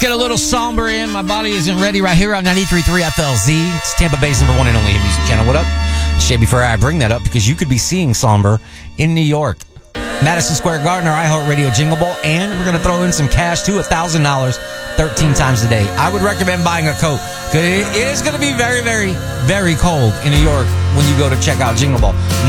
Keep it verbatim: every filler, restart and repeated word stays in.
Get a little somber in. My body isn't ready right here on ninety-three point three F L Z. It's Tampa Bay's number one and only hit music channel. What up? Shady before I bring that up because you could be seeing somber in New York. Madison Square Garden, our iHeartRadio Jingle Ball, and we're going to throw in some cash too, one thousand dollars, thirteen times a day. I would recommend buying a coat because it is going to be very, very, very cold in New York when you go to check out Jingle Ball.